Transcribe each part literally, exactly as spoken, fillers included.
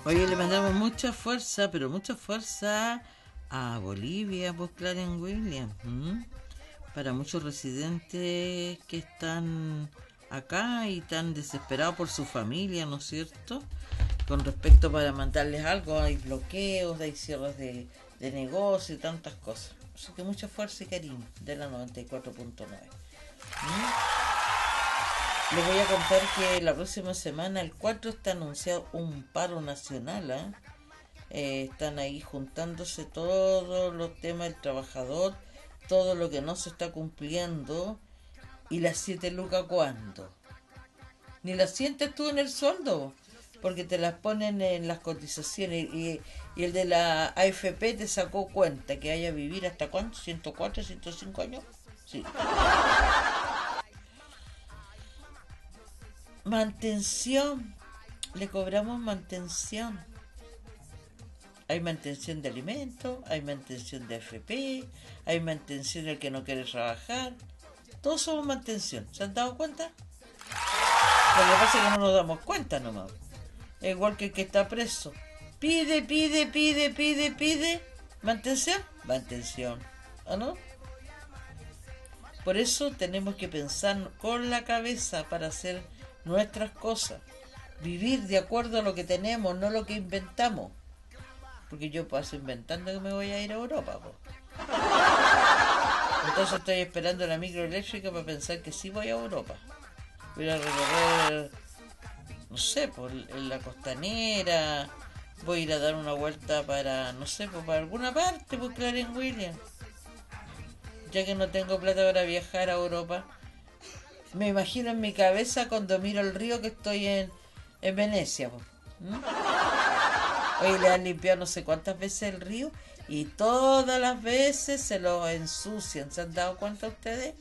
Oye, le mandamos mucha fuerza, pero mucha fuerza a Bolivia, pues Clarence Williams. ¿m? Para muchos residentes que están acá y están desesperados por su familia, ¿no es cierto? Con respecto para mandarles algo, hay bloqueos, hay cierres de, de negocio y tantas cosas. Así que mucha fuerza y cariño de la noventa y cuatro punto nueve. ¿Mm? Les voy a contar que la próxima semana, el cuatro, está anunciado un paro nacional. ¿eh? Eh, están ahí juntándose todos los temas del trabajador, todo lo que no se está cumpliendo. ¿Y las siete lucas cuándo? Ni las sientes tú en el sueldo, porque te las ponen en las cotizaciones. Y, y el de la A F P te sacó cuenta que haya vivir hasta cuánto, ciento cuatro, ciento cinco años. Sí. Mantención, le cobramos mantención. Hay mantención de alimentos, hay mantención de A F P, hay mantención del que no quiere trabajar. Todos somos mantención. ¿Se han dado cuenta? Lo que pasa es que no nos damos cuenta nomás. Es igual que el que está preso. Pide, pide, pide, pide, pide. ¿Mantención? Mantención. ¿O no? Por eso tenemos que pensar con la cabeza para hacer nuestras cosas. Vivir de acuerdo a lo que tenemos, no lo que inventamos. Porque yo paso inventando que me voy a ir a Europa, po. Entonces estoy esperando la microeléctrica para pensar que sí voy a Europa. Voy a recorrer, no sé, por la costanera. Voy a ir a dar una vuelta para, no sé, pues para alguna parte, por Clarence Williams. Ya que no tengo plata para viajar a Europa. Me imagino en mi cabeza cuando miro el río que estoy en, en Venecia. ¿Mm? Hoy le han limpiado no sé cuántas veces el río y todas las veces se lo ensucian. ¿Se han dado cuenta ustedes?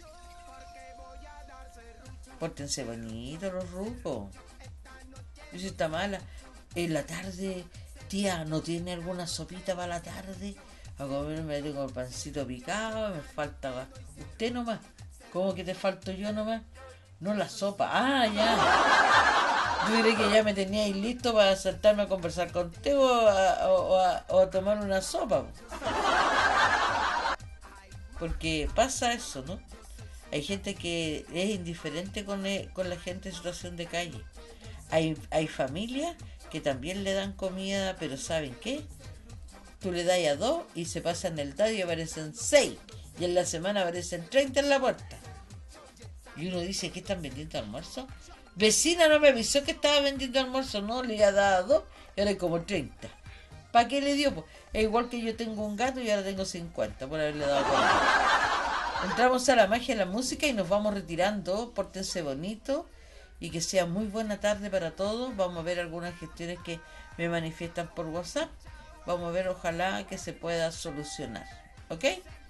Pórtense bonito los rucos. Y si está mala, en la tarde, tía, ¿no tiene alguna sopita para la tarde? A comerme tengo el pancito picado, me falta usted nomás. ¿Cómo que te falto yo nomás? No la sopa. Ah, ya. Yo diré que ya me teníais listo para sentarme a conversar contigo o a, o a, o a tomar una sopa. Porque pasa eso, ¿no? Hay gente que es indiferente con, el, con la gente en situación de calle. Hay, hay familias que también le dan comida, pero ¿saben qué? Tú le das a dos y se pasan el dado y aparecen seis. Y en la semana aparecen treinta en la puerta. Y uno dice, ¿qué están vendiendo almuerzo? Vecina no me avisó que estaba vendiendo almuerzo. No, le había dado dos y ahora hay como treinta. ¿Para qué le dio? Pues, es igual que yo tengo un gato y ahora tengo cincuenta por haberle dado comida. Entramos a la magia de la música y nos vamos retirando. Pórtense bonito y que sea muy buena tarde para todos. Vamos a ver algunas gestiones que me manifiestan por WhatsApp. Vamos a ver, ojalá que se pueda solucionar. ¿Ok?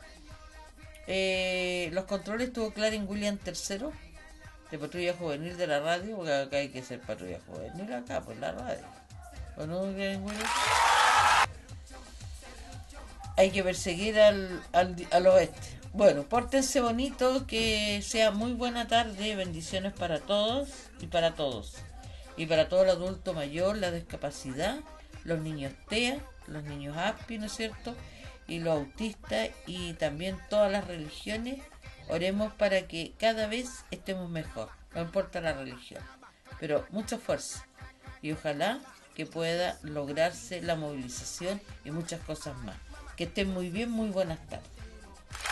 Eh, los controles tuvo Clarence Williams tercero de Patrulla Juvenil de la radio, porque acá hay que ser Patrulla Juvenil acá, por la radio. ¿O no, Clarence Williams? Hay que perseguir al, al, al oeste. Bueno, pórtense bonito, que sea muy buena tarde, bendiciones para todos y para todos. Y para todo el adulto mayor, la discapacidad, los niños T E A, los niños A S P I, ¿no es cierto? Y los autistas y también todas las religiones. Oremos para que cada vez estemos mejor, no importa la religión, pero mucha fuerza y ojalá que pueda lograrse la movilización y muchas cosas más. Que estén muy bien, muy buenas tardes.